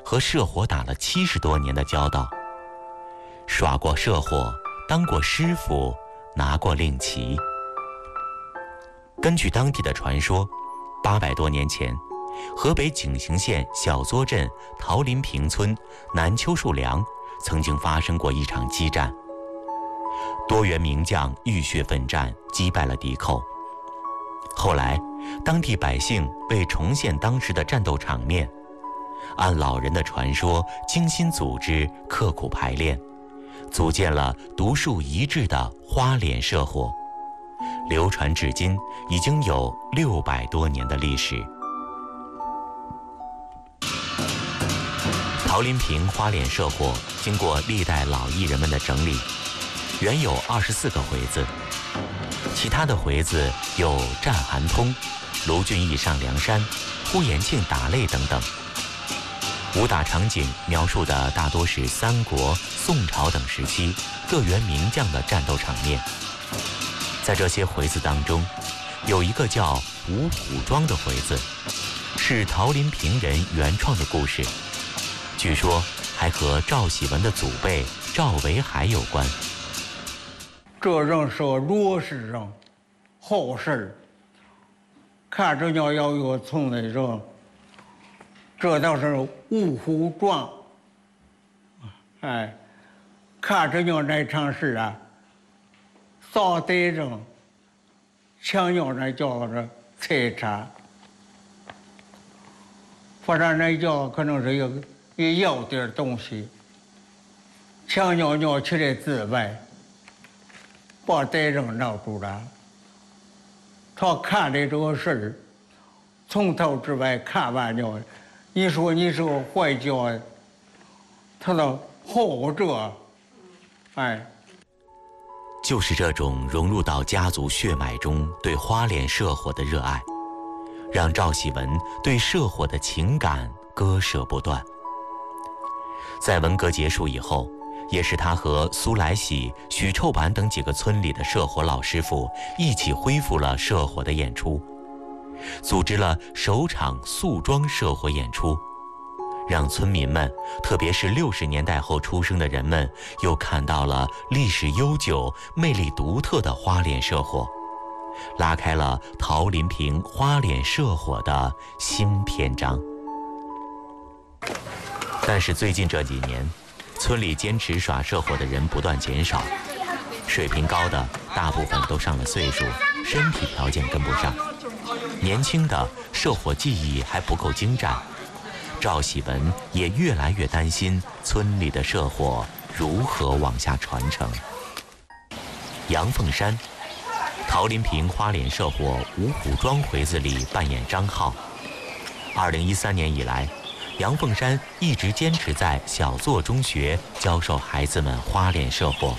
和社火打了70多年的交道，耍过社火，当过师傅，拿过令旗。根据当地的传说，800多年前，河北景行县小作镇桃林坪村南秋树梁曾经发生过一场激战，多员名将浴血奋战，击败了敌寇。后来当地百姓为重现当时的战斗场面，按老人的传说精心组织，刻苦排练，组建了独树一帜的花脸社火，流传至今已经有600多年的历史。桃林坪花脸社火经过历代老艺人们的整理，原有24个回字，其他的回字有战韩通、卢俊义上梁山、呼延庆打擂等等。武打场景描述的大多是三国、宋朝等时期各员名将的战斗场面。在这些回字当中，有一个叫五虎庄的回字，是桃林坪人原创的故事，据说还和赵喜文的祖辈赵维海有关。 这人是弱势人，好事，看着要有从那人，这倒是五虎庄。哎，看着要那场事啊，扫歹人，抢要那叫着财产，反正那叫可能是也要点东西，抢要起来自卫，把歹人闹住了。他看的这个事儿，从头至尾看完了，你说你是个坏教，他的后者，哎， 就是这种融入到家族血脉中对花脸社火的热爱，让赵喜文对社火的情感割舍不断。在文革结束以后，也是他和苏来喜、许臭板等几个村里的社火老师傅一起恢复了社火的演出，组织了首场素装社火演出，让村民们，特别是60年代后出生的人们，又看到了历史悠久、魅力独特的花脸社火，拉开了桃林坪花脸社火的新篇章。但是最近这几年，村里坚持耍社火的人不断减少，水平高的大部分都上了岁数，身体条件跟不上，年轻的社火技艺还不够精湛。赵喜文也越来越担心村里的社火如何往下传承。杨凤山，桃林坪花脸社火五虎庄回字里扮演张浩。2013年以来，杨凤山一直坚持在小作中学教授孩子们花脸社火。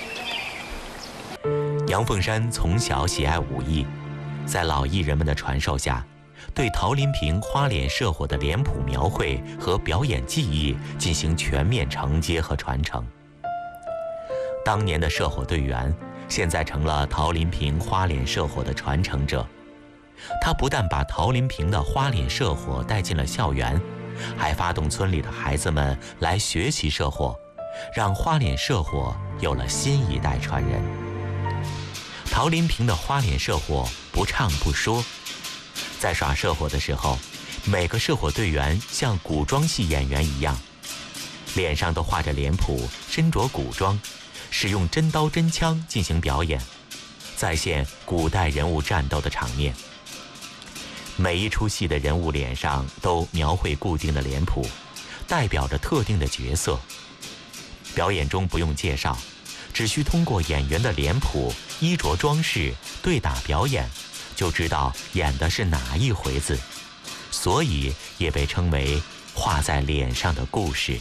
杨凤山从小喜爱武艺，在老艺人们的传授下，对桃林坪花脸社火的脸谱描绘和表演技艺进行全面承接和传承。当年的社火队员，现在成了桃林坪花脸社火的传承者。他不但把桃林坪的花脸社火带进了校园，还发动村里的孩子们来学习社火，让花脸社火有了新一代传人。桃林坪的花脸社火不唱不说，在耍社火的时候，每个社火队员像古装戏演员一样，脸上都画着脸谱，身着古装，使用真刀真枪进行表演，再现古代人物战斗的场面。每一出戏的人物脸上都描绘固定的脸谱，代表着特定的角色。表演中不用介绍，只需通过演员的脸谱、衣着装饰、对打表演，就知道演的是哪一回字，所以也被称为画在脸上的故事。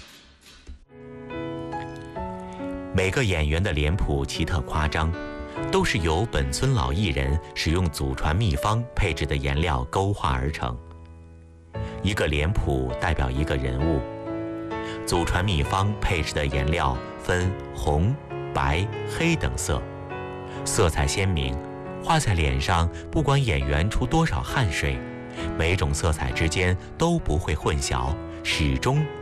每个演员的脸谱奇特夸张，都是由本村老艺人使用祖传秘方配制的颜料勾画而成。一个脸谱代表一个人物，祖传秘方配制的颜料分红、白、黑等色，色彩鲜明，画在脸上，不管演员出多少汗水，每种色彩之间都不会混淆，始终